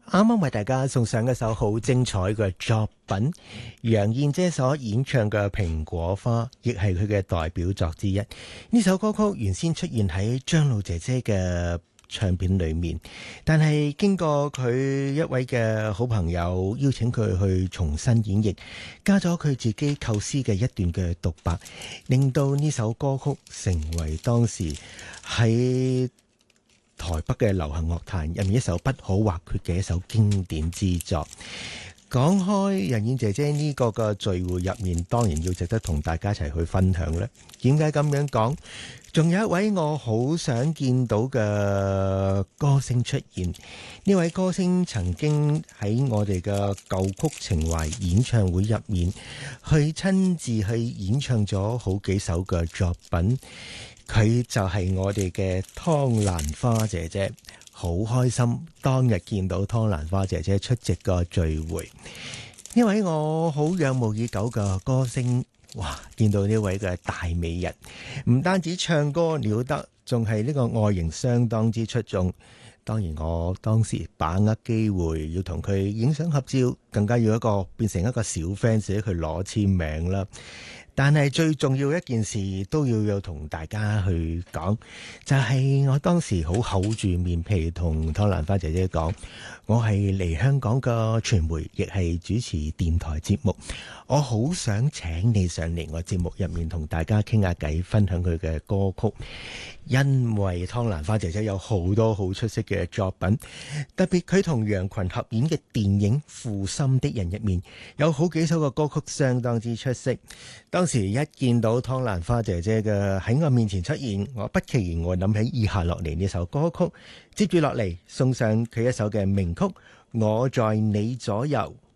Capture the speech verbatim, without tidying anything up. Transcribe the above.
啱啱為大家送上一首好精彩嘅作品，楊燕姐所演唱嘅《蘋果花》，亦係佢嘅代表作之一。呢首歌曲原先出現喺張露姐姐嘅唱片裏面，但係經過佢一位嘅好朋友邀請佢去重新演繹，加咗佢自己構思嘅一段嘅獨白，令到呢首歌曲成為當時喺台北嘅流行樂壇入面一首不可或缺嘅一首經典之作。講開楊燕姐姐呢個嘅聚會入面，當然要值得同大家一齊去分享咧。點解咁樣講？仲有一位我好想見到嘅歌星出現，呢位歌星曾經喺我哋嘅舊曲情懷演唱會入面，去親自去演唱咗好幾首嘅作品。佢就係我哋嘅湯蘭花姐姐，好開心當日見到湯蘭花姐姐出席個聚會。呢位我好仰慕已久嘅歌星，哇！見到呢位嘅大美人，唔單止唱歌了得，仲係呢個外形相當之出眾。當然我當時把握機會要同佢影相合照，更加要一個變成一個小 fans 去攞簽名啦。但係最重要一件事都要有同大家去講，就係、是、我當時好厚住面皮同湯蘭花姐姐講，我係嚟香港嘅傳媒，亦係主持電台節目，我好想請你上嚟我節目入面同大家傾下偈，分享佢嘅歌曲。因為湯蘭花姐姐有好多好出色嘅作品，特別佢同楊群合演嘅電影《負心的人》入面有好幾首嘅歌曲相當之出色。當時一見到湯蘭花姐姐嘅喺我面前出現，我不期然我諗起以下落嚟呢首歌曲，接住落嚟送上佢一首嘅名曲《我在你左右》。